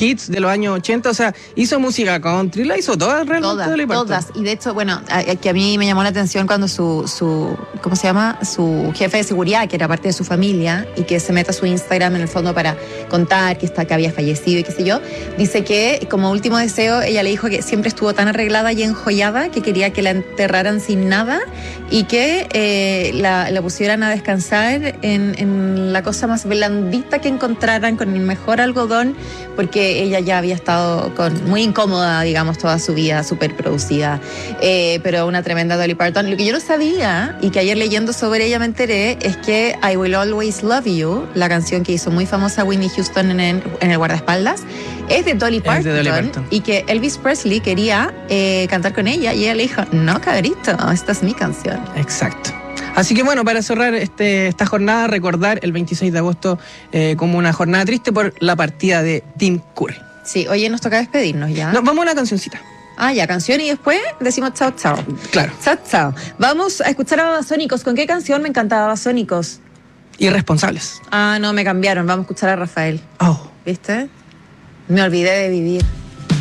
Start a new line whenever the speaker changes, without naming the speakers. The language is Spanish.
hits de los años 80, o sea, hizo música country, la hizo todas realmente.
Todas. Y de hecho, bueno, que a mí me llamó la atención cuando su ¿cómo se llama? Su jefe de seguridad, que era parte de su familia, y que se mete a su Instagram en el fondo para contar que había fallecido y qué sé yo, dice que como último deseo ella le dijo que siempre estuvo tan arreglada y enjollada que quería que la enterraran sin nada y que la pusieran a descansar en la cosa más blandita que encontraran, con el mejor algodón, porque ella ya había estado muy incómoda, digamos, toda su vida, súper producida, pero una tremenda Dolly Parton. Lo que yo no sabía, y que ayer leyendo sobre ella me enteré, es que I Will Always Love You, la canción que hizo muy famosa Whitney Houston en el guardaespaldas, es de Dolly Parton, y que Elvis Presley quería cantar con ella, y ella le dijo, no, cabrito, esta es mi canción.
Exacto. Así que bueno, para cerrar esta jornada, recordar el 26 de agosto como una jornada triste por la partida de Tim Curry.
Sí, oye, nos toca despedirnos ya.
No, vamos a una cancioncita.
Ya, canción, y después decimos chao, chao.
Claro.
Chao, chao. Vamos a escuchar a Babasónicos. ¿Con qué canción me encantaba Babasónicos?
Irresponsables.
No, me cambiaron. Vamos a escuchar a Rafael.
Oh.
¿Viste? Me olvidé de vivir.